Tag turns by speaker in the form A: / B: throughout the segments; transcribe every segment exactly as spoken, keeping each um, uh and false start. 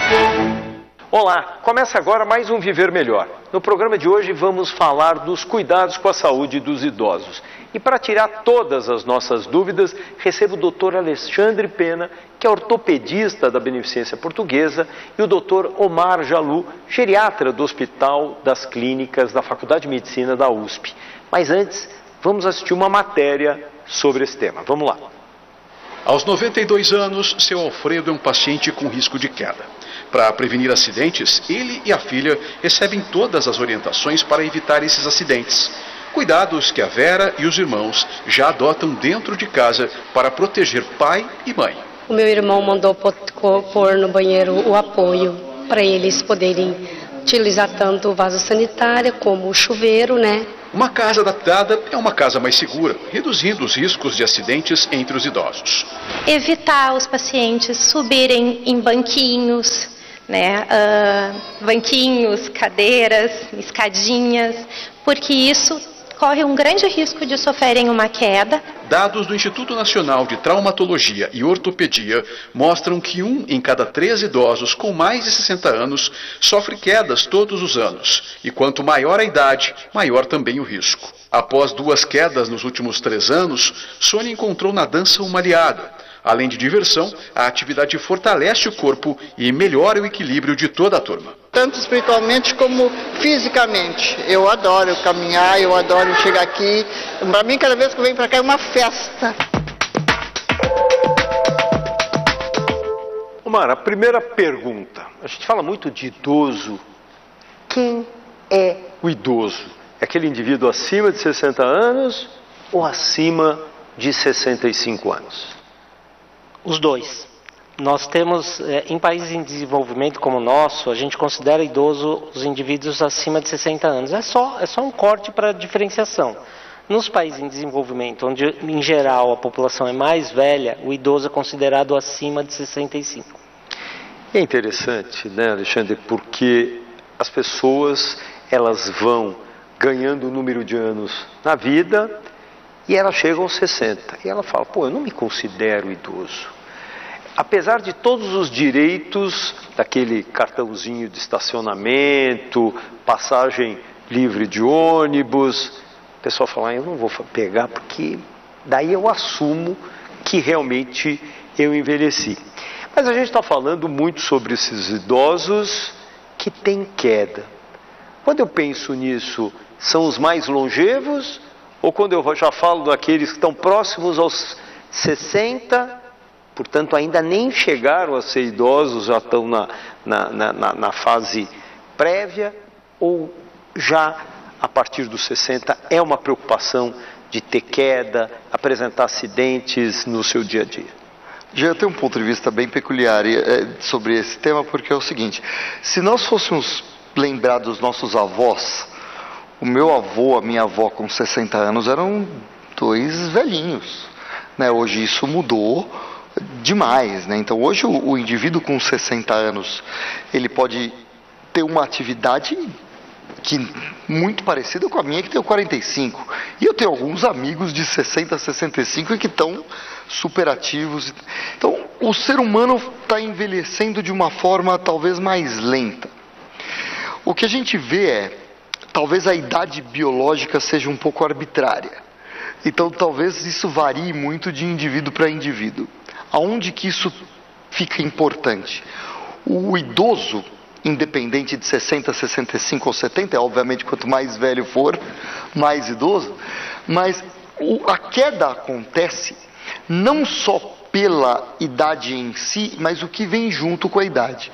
A: Olá, começa agora mais um Viver Melhor. No programa de hoje vamos falar dos cuidados com a saúde dos idosos. E para tirar todas as nossas dúvidas, recebo o doutor Alexandre Pena, que é ortopedista da Beneficência Portuguesa, e o doutor Omar Jalu, geriatra do Hospital das Clínicas da Faculdade de Medicina da U S P. Mas antes, vamos assistir uma matéria sobre esse tema. Vamos lá.
B: Aos noventa e dois anos, seu Alfredo é um paciente com risco de queda. Para prevenir acidentes, ele e a filha recebem todas as orientações para evitar esses acidentes. Cuidados que a Vera e os irmãos já adotam dentro de casa para proteger pai e mãe.
C: O meu irmão mandou pôr no banheiro o apoio para eles poderem utilizar tanto o vaso sanitário como o chuveiro, né?
B: Uma casa adaptada é uma casa mais segura, reduzindo os riscos de acidentes entre os idosos.
D: Evitar os pacientes subirem em banquinhos, né? Uh, banquinhos, cadeiras, escadinhas, porque isso corre um grande risco de sofrerem uma queda.
B: Dados do Instituto Nacional de Traumatologia e Ortopedia mostram que um em cada três idosos com mais de sessenta anos sofre quedas todos os anos. E quanto maior a idade, maior também o risco. Após duas quedas nos últimos três anos, Sônia encontrou na dança uma aliada. Além de diversão, a atividade fortalece o corpo e melhora o equilíbrio de toda a turma.
E: Tanto espiritualmente como fisicamente. Eu adoro caminhar, eu adoro chegar aqui. Para mim, cada vez que eu venho para cá é uma festa.
A: Omar, a primeira pergunta. A gente fala muito de idoso. Quem é o idoso? É aquele indivíduo acima de sessenta anos ou acima de sessenta e cinco anos?
F: Os dois. Nós temos, em países em desenvolvimento como o nosso, a gente considera idoso os indivíduos acima de sessenta anos. É só, é só um corte para diferenciação. Nos países em desenvolvimento, onde em geral a população é mais velha, o idoso é considerado acima de sessenta e cinco.
A: É interessante, né, Alexandre, porque as pessoas elas vão ganhando o número de anos na vida e elas chegam aos sessenta. E ela fala, pô, eu não me considero idoso. Apesar de todos os direitos, daquele cartãozinho de estacionamento, passagem livre de ônibus, o pessoal fala, ah, eu não vou pegar porque daí eu assumo que realmente eu envelheci. Mas a gente está falando muito sobre esses idosos que têm queda. Quando eu penso nisso, são os mais longevos? Ou quando eu já falo daqueles que estão próximos aos sessenta, portanto ainda nem chegaram a ser idosos, já estão na, na, na, na fase prévia, ou já a partir dos sessenta é uma preocupação de ter queda, apresentar acidentes no seu dia a dia?
G: Já eu tenho um ponto de vista bem peculiar sobre esse tema, porque é o seguinte, se nós fôssemos lembrar dos nossos avós, o meu avô, a minha avó com sessenta anos eram dois velhinhos, né? Hoje isso mudou demais, né? Então hoje o, o indivíduo com sessenta anos, ele pode ter uma atividade que muito parecida com a minha, que tem quarenta e cinco. E eu tenho alguns amigos de sessenta a sessenta e cinco que estão super ativos. Então o ser humano está envelhecendo de uma forma talvez mais lenta. O que a gente vê é, talvez a idade biológica seja um pouco arbitrária. Então talvez isso varie muito de indivíduo para indivíduo. Aonde que isso fica importante? O idoso, independente de sessenta, sessenta e cinco ou setenta, obviamente quanto mais velho for, mais idoso, mas o, a queda acontece não só pela idade em si, mas o que vem junto com a idade.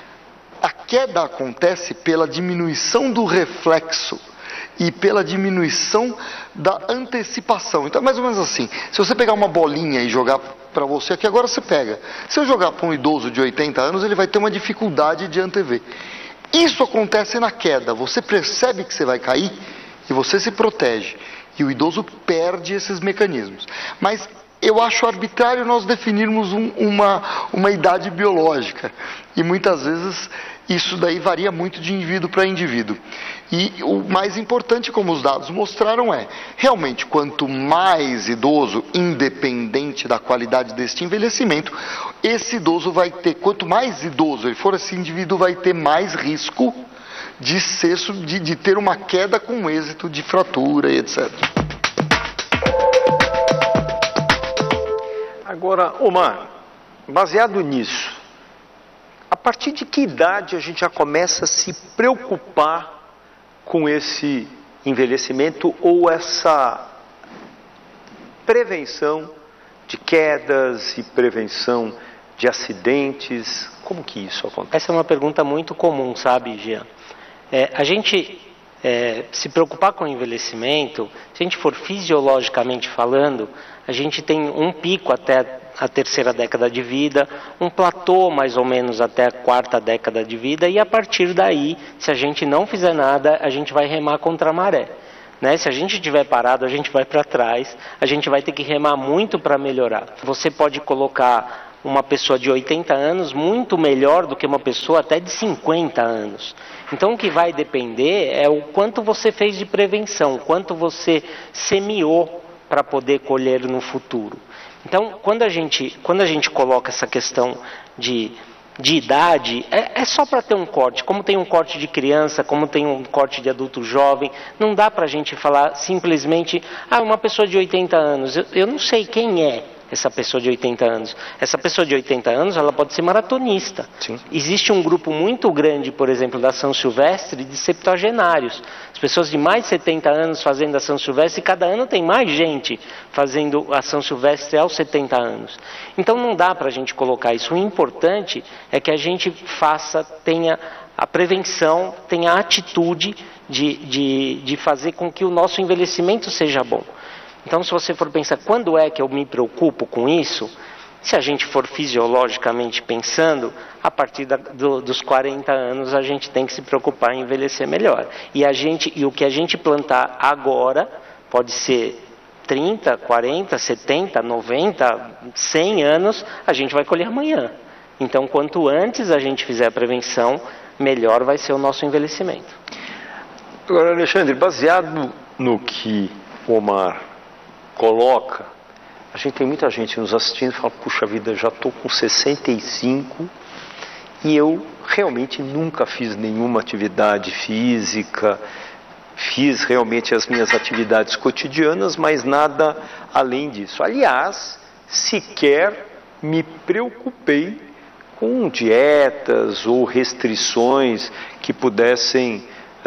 G: A queda acontece pela diminuição do reflexo e pela diminuição da antecipação. Então é mais ou menos assim, se você pegar uma bolinha e jogar para você aqui, agora você pega. Se eu jogar para um idoso de oitenta anos, ele vai ter uma dificuldade de antever. Isso acontece na queda, você percebe que você vai cair e você se protege. E o idoso perde esses mecanismos. Mas eu acho arbitrário nós definirmos um, uma, uma idade biológica. E muitas vezes isso daí varia muito de indivíduo para indivíduo. E o mais importante, como os dados mostraram, é, realmente, quanto mais idoso, independente da qualidade deste envelhecimento, esse idoso vai ter, quanto mais idoso ele for, esse indivíduo vai ter mais risco de, ser, de, de ter uma queda com êxito, de fratura e etcétera.
A: Agora, Omar, baseado nisso, a partir de que idade a gente já começa a se preocupar com esse envelhecimento ou essa prevenção de quedas e prevenção de acidentes? Como que isso acontece?
F: Essa é uma pergunta muito comum, sabe, Jean? É, a gente é, se preocupar com o envelhecimento, se a gente for fisiologicamente falando, a gente tem um pico até a terceira década de vida, um platô mais ou menos até a quarta década de vida, e a partir daí, se a gente não fizer nada, a gente vai remar contra a maré. Né? Se a gente estiver parado, a gente vai para trás, a gente vai ter que remar muito para melhorar. Você pode colocar uma pessoa de oitenta anos muito melhor do que uma pessoa até de cinquenta anos. Então o que vai depender é o quanto você fez de prevenção, o quanto você semeou para poder colher no futuro. Então, quando a gente, quando a gente coloca essa questão de, de idade, é, é só para ter um corte. Como tem um corte de criança, como tem um corte de adulto jovem, não dá para a gente falar simplesmente, ah, uma pessoa de oitenta anos, eu, eu não sei quem é essa pessoa de oitenta anos. Essa pessoa de oitenta anos, ela pode ser maratonista.
A: Sim.
F: Existe um grupo muito grande, por exemplo, da São Silvestre, de septuagenários. As pessoas de mais de setenta anos fazendo a São Silvestre, e cada ano tem mais gente fazendo a São Silvestre aos setenta anos. Então não dá para a gente colocar isso. O importante é que a gente faça, tenha a prevenção, tenha a atitude de, de, de fazer com que o nosso envelhecimento seja bom. Então, se você for pensar, quando é que eu me preocupo com isso? Se a gente for fisiologicamente pensando, a partir da, do, dos quarenta anos a gente tem que se preocupar em envelhecer melhor. E, a gente, e o que a gente plantar agora pode ser trinta, quarenta, setenta, noventa, cem anos, a gente vai colher amanhã. Então, quanto antes a gente fizer a prevenção, melhor vai ser o nosso envelhecimento.
A: Agora, Alexandre, baseado no que o Omar coloca, a gente tem muita gente nos assistindo e fala, puxa vida, já estou com sessenta e cinco e eu realmente nunca fiz nenhuma atividade física, fiz realmente as minhas atividades cotidianas, mas nada além disso. Aliás, sequer me preocupei com dietas ou restrições que pudessem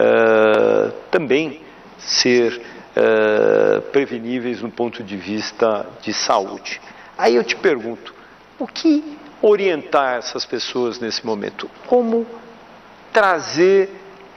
A: uh, também ser Uh, preveníveis no ponto de vista de saúde. Aí eu te pergunto, o que orientar essas pessoas nesse momento? Como trazer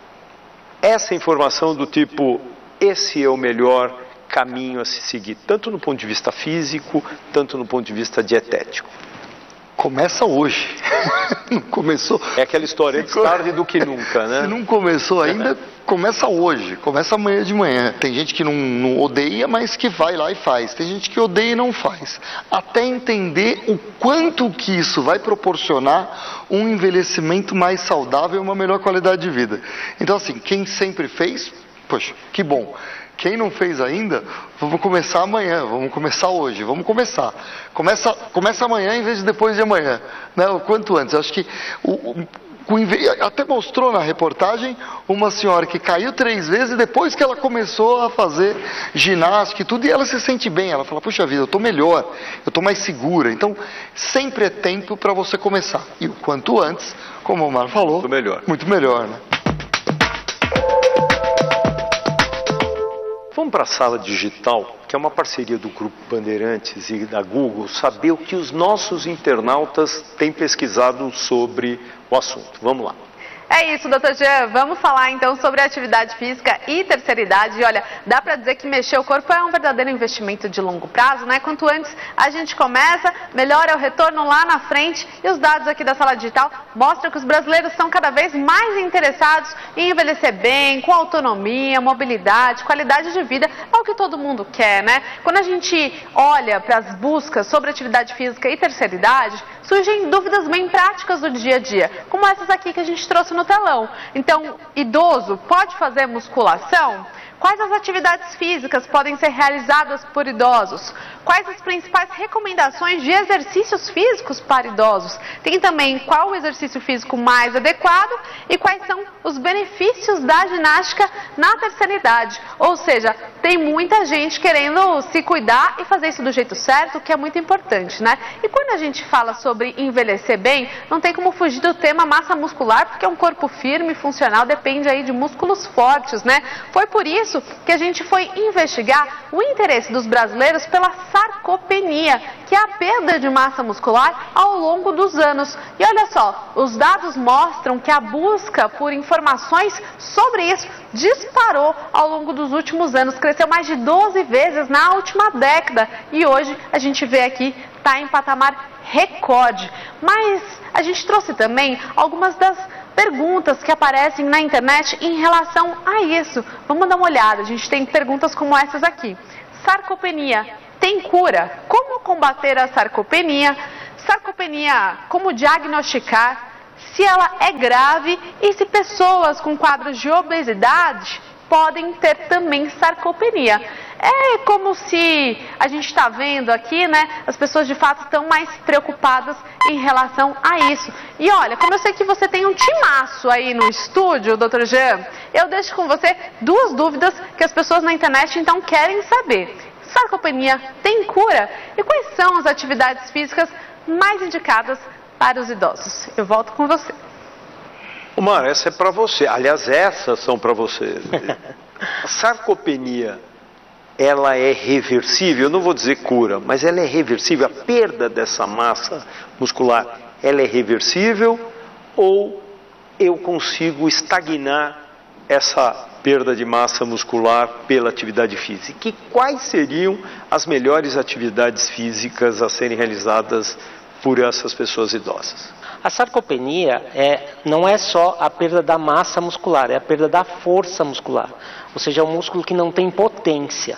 A: essa informação do tipo, esse é o melhor caminho a se seguir, tanto no ponto de vista físico, tanto no ponto de vista dietético?
G: Começa hoje. Não começou.
A: É aquela história, antes tarde do que nunca, né?
G: Se não começou ainda, começa hoje, começa amanhã de manhã. Tem gente que não, não odeia, mas que vai lá e faz. Tem gente que odeia e não faz. Até entender o quanto que isso vai proporcionar um envelhecimento mais saudável e uma melhor qualidade de vida. Então, assim, quem sempre fez, poxa, que bom. Quem não fez ainda, vamos começar amanhã, vamos começar hoje, vamos começar. Começa, começa amanhã em vez de depois de amanhã, né? O quanto antes. Eu acho que o, o, o, até mostrou na reportagem uma senhora que caiu três vezes depois que ela começou a fazer ginástica e tudo, e ela se sente bem. Ela fala, puxa vida, eu estou melhor, eu estou mais segura. Então, sempre é tempo para você começar. E o quanto antes, como o Omar falou,
A: muito melhor.
G: Muito melhor, né?
A: Vamos para a sala digital, que é uma parceria do Grupo Bandeirantes e da Google, saber o que os nossos internautas têm pesquisado sobre o assunto. Vamos lá.
H: É isso, doutor Jean. Vamos falar então sobre atividade física e terceira idade. E olha, dá para dizer que mexer o corpo é um verdadeiro investimento de longo prazo, né? Quanto antes a gente começa, melhor é o retorno lá na frente. E os dados aqui da Sala Digital mostram que os brasileiros estão cada vez mais interessados em envelhecer bem, com autonomia, mobilidade, qualidade de vida. É o que todo mundo quer, né? Quando a gente olha para as buscas sobre atividade física e terceira idade, surgem dúvidas bem práticas do dia a dia, como essas aqui que a gente trouxe no telão. Então, idoso pode fazer musculação? Quais as atividades físicas podem ser realizadas por idosos? Quais as principais recomendações de exercícios físicos para idosos? Tem também qual o exercício físico mais adequado e quais são os benefícios da ginástica na terceira idade. Ou seja, tem muita gente querendo se cuidar e fazer isso do jeito certo, que é muito importante, né? E quando a gente fala sobre envelhecer bem, não tem como fugir do tema massa muscular, porque um corpo firme e funcional depende aí de músculos fortes, né? Foi por isso que a gente foi investigar o interesse dos brasileiros pela sarcopenia, que é a perda de massa muscular ao longo dos anos. E olha só, os dados mostram que a busca por informações sobre isso disparou ao longo dos últimos anos, cresceu mais de doze vezes na última década e hoje a gente vê aqui, está em patamar recorde. Mas a gente trouxe também algumas das perguntas que aparecem na internet em relação a isso. Vamos dar uma olhada, a gente tem perguntas como essas aqui. Sarcopenia tem cura? Como combater a sarcopenia? Sarcopenia, como diagnosticar? Se ela é grave e se pessoas com quadros de obesidade podem ter também sarcopenia. É como se a gente está vendo aqui, né? As pessoas de fato estão mais preocupadas em relação a isso. E olha, como eu sei que você tem um timaço aí no estúdio, doutor Jean, eu deixo com você duas dúvidas que as pessoas na internet então querem saber. Sarcopenia tem cura? E quais são as atividades físicas mais indicadas para os idosos? Eu volto com você.
A: Omar, essa é para você. Aliás, essas são para você. A sarcopenia, ela é reversível? Eu não vou dizer cura, mas ela é reversível. A perda dessa massa muscular, ela é reversível ou eu consigo estagnar essa perda de massa muscular pela atividade física? E quais seriam as melhores atividades físicas a serem realizadas por essas pessoas idosas?
F: A sarcopenia é, não é só a perda da massa muscular, é a perda da força muscular. Ou seja, é um músculo que não tem potência.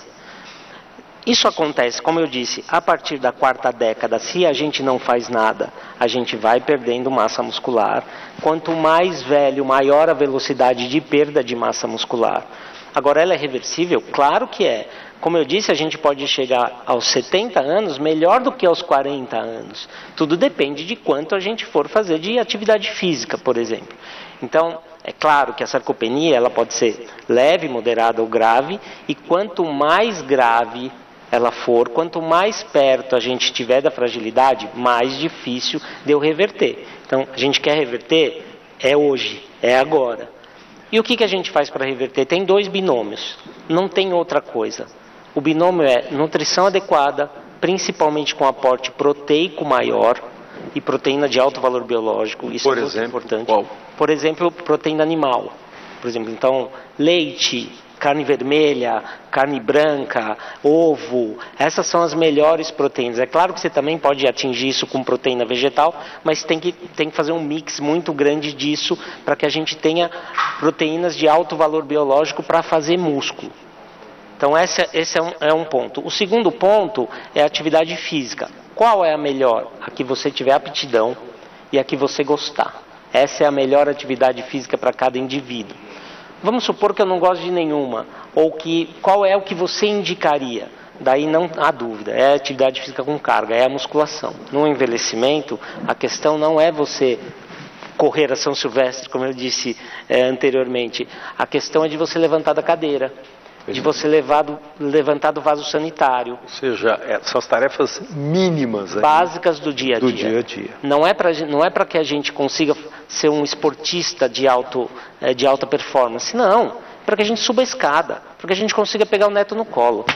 F: Isso acontece, como eu disse, a partir da quarta década. Se a gente não faz nada, a gente vai perdendo massa muscular. Quanto mais velho, maior a velocidade de perda de massa muscular. Agora, ela é reversível? Claro que é. Como eu disse, a gente pode chegar aos setenta anos melhor do que aos quarenta anos. Tudo depende de quanto a gente for fazer de atividade física, por exemplo. Então, é claro que a sarcopenia ela pode ser leve, moderada ou grave. E quanto mais grave ela for, quanto mais perto a gente estiver da fragilidade, mais difícil de eu reverter. Então, a gente quer reverter? É hoje, é agora. E o que, que a gente faz para reverter? Tem dois binômios, não tem outra coisa. O binômio é nutrição adequada, principalmente com aporte proteico maior e proteína de alto valor biológico. Isso
A: Por
F: é muito
A: exemplo,
F: importante.
A: qual?
F: Por exemplo, proteína animal. Por exemplo, então, leite, carne vermelha, carne branca, ovo, essas são as melhores proteínas. É claro que você também pode atingir isso com proteína vegetal, mas tem que, tem que fazer um mix muito grande disso para que a gente tenha proteínas de alto valor biológico para fazer músculo. Então esse, esse é, um, é um ponto. O segundo ponto é a atividade física. Qual é a melhor? A que você tiver aptidão e a que você gostar. Essa é a melhor atividade física para cada indivíduo. Vamos supor que eu não gosto de nenhuma, ou que qual é o que você indicaria? Daí não há dúvida, é a atividade física com carga, é a musculação. No envelhecimento, a questão não é você correr a São Silvestre, como eu disse é, anteriormente. A questão é de você levantar da cadeira, de você levar do, levantar do vaso sanitário.
A: Ou seja, são as tarefas mínimas. Aí,
F: básicas do dia a dia.
A: Do dia a dia.
F: Não é para não é para que a gente consiga ser um esportista de, alto, de alta performance. Não. Para que a gente suba a escada. Para que a gente consiga pegar o neto no colo.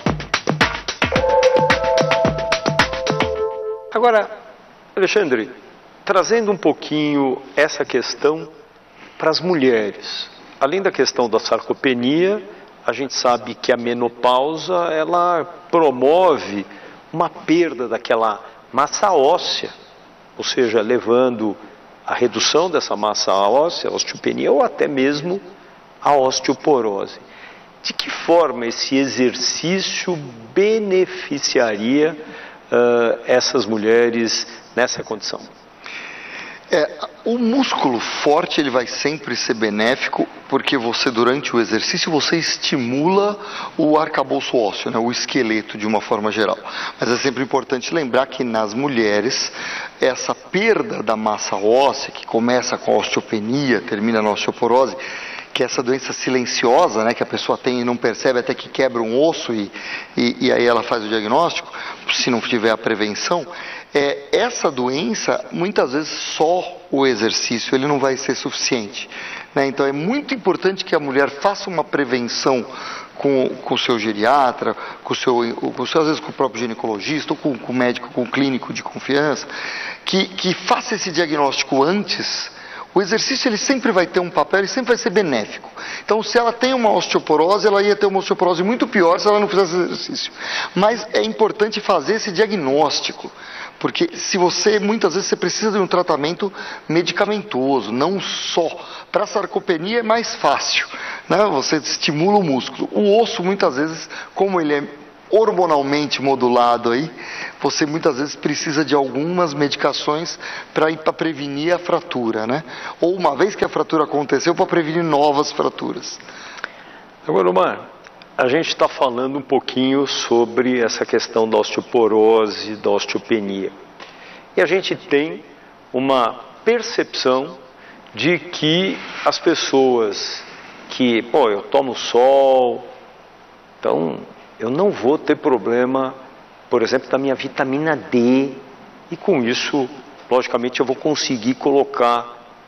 A: Agora, Alexandre, trazendo um pouquinho essa questão para as mulheres. Além da questão da sarcopenia, a gente sabe que a menopausa, ela promove uma perda daquela massa óssea, ou seja, levando a redução dessa massa óssea, a osteopenia, ou até mesmo a osteoporose. De que forma esse exercício beneficiaria uh, essas mulheres nessa condição?
G: É, o músculo forte ele vai sempre ser benéfico, porque você durante o exercício você estimula o arcabouço ósseo, né, o esqueleto de uma forma geral. Mas é sempre importante lembrar que nas mulheres essa perda da massa óssea, que começa com a osteopenia, termina na osteoporose, que é essa doença silenciosa, né, que a pessoa tem e não percebe até que quebra um osso e, e, e aí ela faz o diagnóstico, se não tiver a prevenção. É, essa doença, muitas vezes só o exercício ele não vai ser suficiente, né? Então é muito importante que a mulher faça uma prevenção com, com o seu geriatra, com o seu, com o seu, às vezes com o próprio ginecologista, ou com, com o médico, com o clínico de confiança, que, que faça esse diagnóstico antes. O exercício ele sempre vai ter um papel, ele sempre vai ser benéfico. Então, se ela tem uma osteoporose, ela ia ter uma osteoporose muito pior se ela não fizesse exercício. Mas é importante fazer esse diagnóstico, porque se você, muitas vezes, você precisa de um tratamento medicamentoso, não só. Para a sarcopenia é mais fácil, né? Você estimula o músculo. O osso, muitas vezes, como ele é hormonalmente modulado aí, você muitas vezes precisa de algumas medicações para para prevenir a fratura, né? Ou uma vez que a fratura aconteceu, para prevenir novas fraturas.
A: Agora, Omar, a gente está falando um pouquinho sobre essa questão da osteoporose, da osteopenia. E a gente tem uma percepção de que as pessoas que, pô, eu tomo sol, então eu não vou ter problema, por exemplo, da minha vitamina D, e com isso, logicamente, eu vou conseguir colocar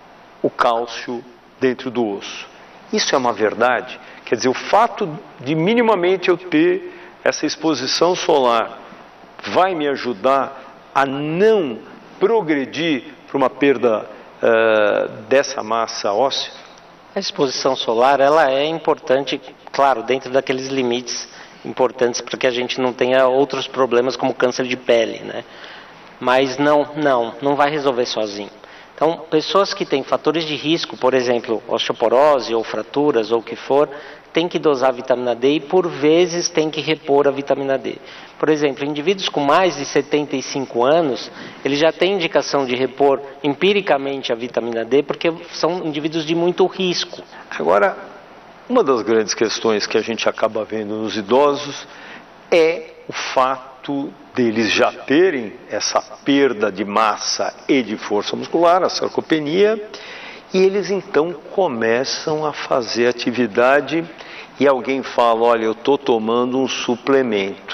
A: o cálcio dentro do osso. Isso é uma verdade? Quer dizer, o fato de minimamente eu ter essa exposição solar vai me ajudar a não progredir para uma perda uh, dessa massa óssea?
F: A exposição solar, ela é importante, claro, dentro daqueles limites importantes para que a gente não tenha outros problemas como câncer de pele, né? Mas não, não, não vai resolver sozinho. Então, pessoas que têm fatores de risco, por exemplo, osteoporose ou fraturas ou o que for, tem que dosar a vitamina D e por vezes tem que repor a vitamina D. Por exemplo, indivíduos com mais de setenta e cinco anos, eles já têm indicação de repor empiricamente a vitamina D porque são indivíduos de muito risco.
A: Agora, uma das grandes questões que a gente acaba vendo nos idosos é o fato deles já terem essa perda de massa e de força muscular, a sarcopenia, e eles então começam a fazer atividade e alguém fala, olha, eu estou tomando um suplemento.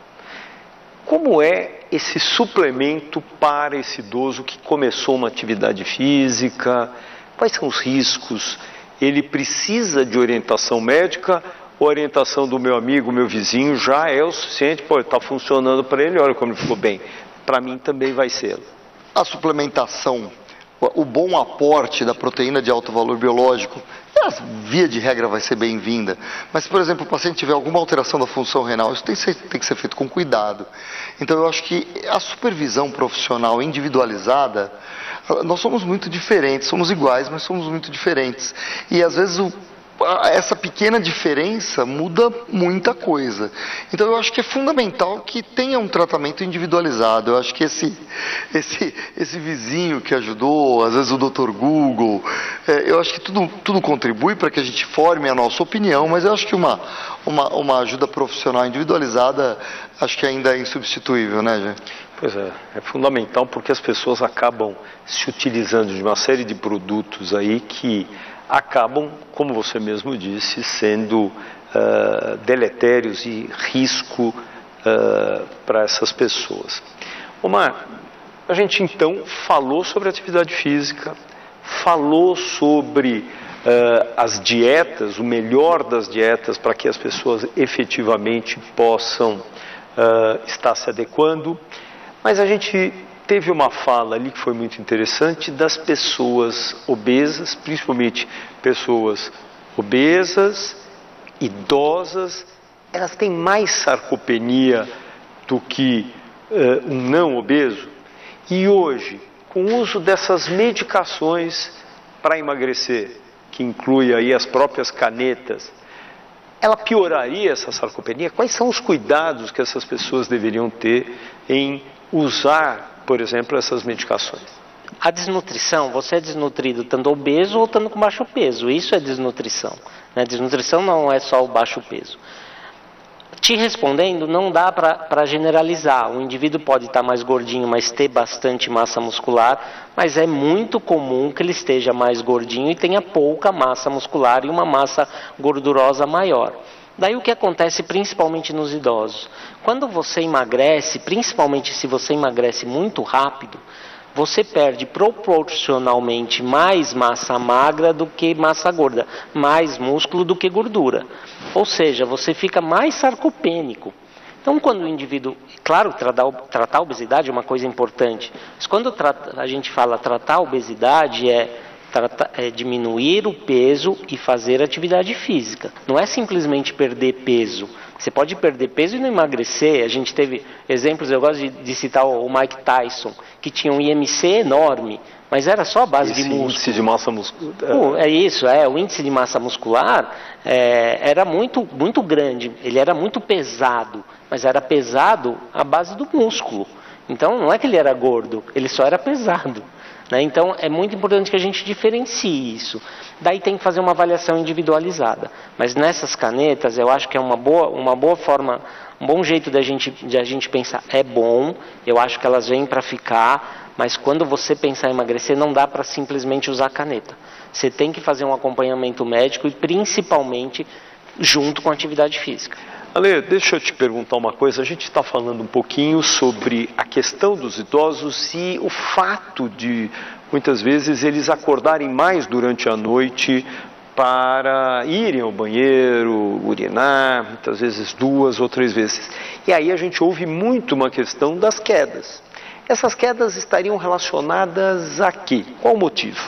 A: Como é esse suplemento para esse idoso que começou uma atividade física? Quais são os riscos? Ele precisa de orientação médica, ou a orientação do meu amigo, meu vizinho, já é o suficiente, pô, está funcionando para ele, olha como ele ficou bem. Para mim também vai ser.
G: A suplementação, o bom aporte da proteína de alto valor biológico, via de regra vai ser bem-vinda. Mas se, por exemplo, o paciente tiver alguma alteração da função renal, isso tem que ser, tem que ser feito com cuidado. Então eu acho que a supervisão profissional individualizada, nós somos muito diferentes, somos iguais, mas somos muito diferentes. E às vezes o essa pequena diferença muda muita coisa. Então eu acho que é fundamental que tenha um tratamento individualizado. Eu acho que esse, esse, esse vizinho que ajudou, às vezes o doutor Google, é, eu acho que tudo, tudo contribui para que a gente forme a nossa opinião, mas eu acho que uma, uma, uma ajuda profissional individualizada, acho que ainda é insubstituível, né, Gê?
A: Pois é, é fundamental porque as pessoas acabam se utilizando de uma série de produtos aí que acabam, como você mesmo disse, sendo uh, deletérios e risco uh, para essas pessoas. Omar, a gente então falou sobre atividade física, falou sobre uh, as dietas, o melhor das dietas para que as pessoas efetivamente possam uh, estar se adequando, mas a gente teve uma fala ali que foi muito interessante das pessoas obesas, principalmente pessoas obesas, idosas, elas têm mais sarcopenia do que uh, um não obeso. E hoje, com o uso dessas medicações para emagrecer, que inclui aí as próprias canetas, ela pioraria essa sarcopenia? Quais são os cuidados que essas pessoas deveriam ter em usar, por exemplo, essas medicações?
F: A desnutrição, você é desnutrido estando obeso ou estando com baixo peso, isso é desnutrição, né? Desnutrição não é só o baixo peso. Te respondendo, não dá para generalizar. O indivíduo pode estar mais gordinho, mas ter bastante massa muscular, mas é muito comum que ele esteja mais gordinho e tenha pouca massa muscular e uma massa gordurosa maior. Daí o que acontece principalmente nos idosos? Quando você emagrece, principalmente se você emagrece muito rápido, você perde proporcionalmente mais massa magra do que massa gorda, mais músculo do que gordura. Ou seja, você fica mais sarcopênico. Então, quando o indivíduo... Claro, tratar, tratar a obesidade é uma coisa importante, mas quando trata, a gente fala tratar a obesidade é, trata, é diminuir o peso e fazer atividade física. Não é simplesmente perder peso. Você pode perder peso e não emagrecer. A gente teve exemplos, eu gosto de, de citar o Mike Tyson, que tinha um I M C enorme, mas era só a base
A: Esse
F: de músculo.
A: índice de massa muscular.
F: Uh, é isso, é, o índice de massa muscular é, era muito, muito grande, ele era muito pesado, mas era pesado à base do músculo. Então não é que ele era gordo, ele só era pesado. Né? Então é muito importante que a gente diferencie isso. Daí tem que fazer uma avaliação individualizada. Mas nessas canetas eu acho que é uma boa, uma boa forma, um bom jeito de a gente, de a gente pensar. É bom, eu acho que elas vêm para ficar, mas quando você pensar em emagrecer não dá para simplesmente usar caneta. Você tem que fazer um acompanhamento médico e principalmente junto com a atividade física.
A: Ale, deixa eu te perguntar uma coisa. A gente está falando um pouquinho sobre a questão dos idosos e o fato de, muitas vezes, eles acordarem mais durante a noite para irem ao banheiro, urinar, muitas vezes duas ou três vezes. E aí a gente ouve muito uma questão das quedas. Essas quedas estariam relacionadas a quê? Qual o motivo?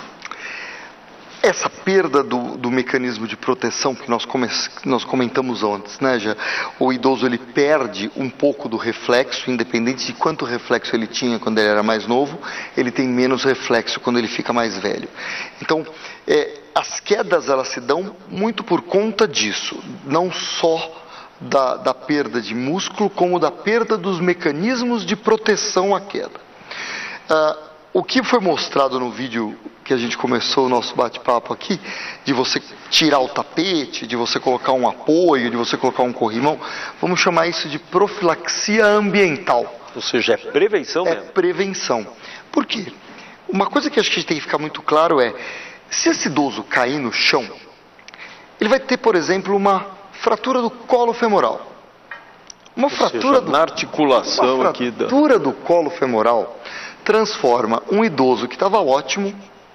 G: Essa perda do, do mecanismo de proteção que nós, come, nós comentamos antes, né, já, o idoso ele perde um pouco do reflexo, independente de quanto reflexo ele tinha quando ele era mais novo, ele tem menos reflexo quando ele fica mais velho. Então, é, as quedas elas se dão muito por conta disso, não só da, da perda de músculo, como da perda dos mecanismos de proteção à queda. Ah, o que foi mostrado no vídeo que a gente começou o nosso bate-papo aqui, de você tirar o tapete, de você colocar um apoio, de você colocar um corrimão, vamos chamar isso de profilaxia ambiental.
A: Ou seja, é prevenção
G: É
A: mesmo.
G: prevenção. Por quê? Uma coisa que acho que tem que ficar muito claro é, se esse idoso cair no chão, ele vai ter, por exemplo, uma fratura do colo femoral. Uma
A: Ou
G: fratura
A: seja,
G: do,
A: na articulação
G: uma
A: aqui da...
G: fratura do colo femoral transforma um idoso que estava ótimo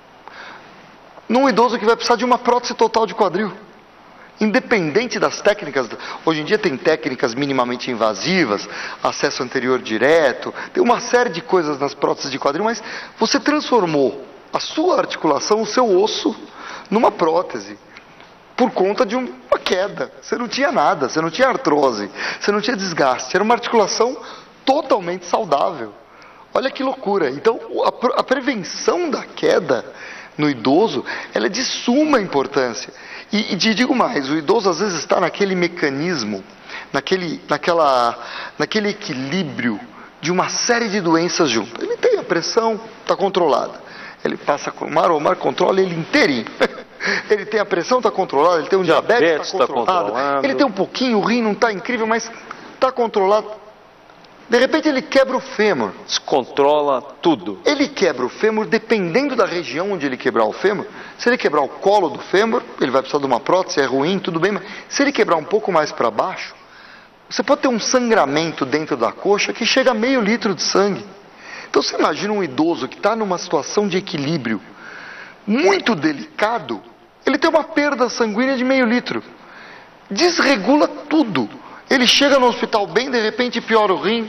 G: num idoso que vai precisar de uma prótese total de quadril. Independente das técnicas, hoje em dia tem técnicas minimamente invasivas, acesso anterior direto, tem uma série de coisas nas próteses de quadril, mas você transformou a sua articulação, o seu osso, numa prótese, por conta de uma queda. Você não tinha nada, você não tinha artrose, você não tinha desgaste, era uma articulação totalmente saudável. Olha que loucura. Então, a, a prevenção da queda no idoso, ela é de suma importância. E, e te digo mais, o idoso às vezes está naquele mecanismo, naquele, naquela, naquele equilíbrio de uma série de doenças junto. Ele tem a pressão, está controlada. Ele passa com o mar, o mar controla ele inteirinho. Ele tem a pressão, está controlada, ele tem um diabetes,
A: diabetes
G: está
A: tá
G: controlado.
A: controlado.
G: Ele tem um pouquinho, o rim não está incrível, mas está controlado. De repente ele quebra o fêmur.
A: Descontrola tudo.
G: Ele quebra o fêmur, dependendo da região onde ele quebrar o fêmur. Se ele quebrar o colo do fêmur, ele vai precisar de uma prótese, é ruim, tudo bem. Mas se ele quebrar um pouco mais para baixo, você pode ter um sangramento dentro da coxa que chega a meio litro de sangue. Então você imagina um idoso que está numa situação de equilíbrio muito delicado, ele tem uma perda sanguínea de meio litro. Desregula tudo. Ele chega no hospital bem, de repente piora o rim,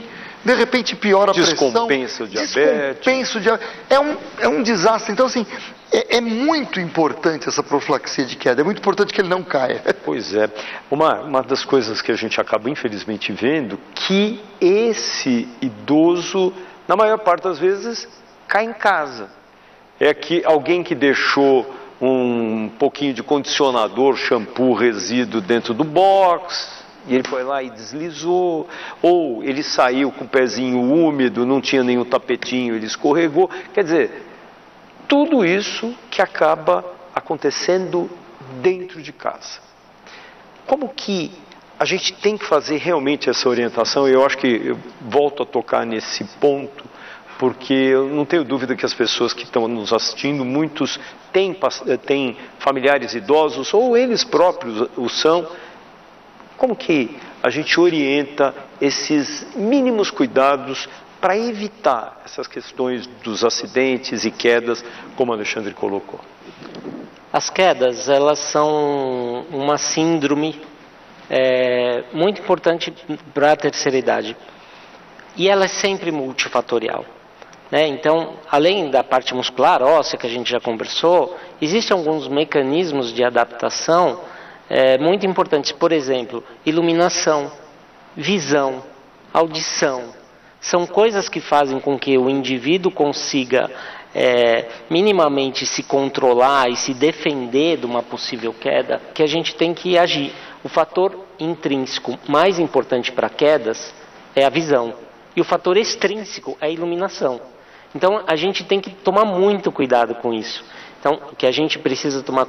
G: de repente piora a pressão.
A: Descompensa o diabetes.
G: Descompensa o diabetes. É um, é um desastre. Então, assim, é, é muito importante essa profilaxia de queda. É muito importante que ele não caia.
A: Pois é. Uma, uma das coisas que a gente acaba, infelizmente, vendo, que esse idoso, na maior parte das vezes, cai em casa. É que alguém que deixou um pouquinho de condicionador, shampoo, resíduo dentro do box, e ele foi lá e deslizou, ou ele saiu com o pezinho úmido, não tinha nenhum tapetinho, ele escorregou. Quer dizer, tudo isso que acaba acontecendo dentro de casa. Como que a gente tem que fazer realmente essa orientação? Eu acho que eu volto a tocar nesse ponto, porque eu não tenho dúvida que as pessoas que estão nos assistindo, muitos têm, têm familiares idosos, ou eles próprios o são. Como que a gente orienta esses mínimos cuidados para evitar essas questões dos acidentes e quedas, como o Alexandre colocou?
F: As quedas, elas são uma síndrome é, muito importante para a terceira idade. E ela é sempre multifatorial. Né? Então, além da parte muscular, óssea, que a gente já conversou, existem alguns mecanismos de adaptação é, muito importantes. Por exemplo, iluminação, visão, audição. São coisas que fazem com que o indivíduo consiga é, minimamente se controlar e se defender de uma possível queda, que a gente tem que agir. O fator intrínseco mais importante para quedas é a visão. E o fator extrínseco é a iluminação. Então, a gente tem que tomar muito cuidado com isso. Então, o que a gente precisa tomar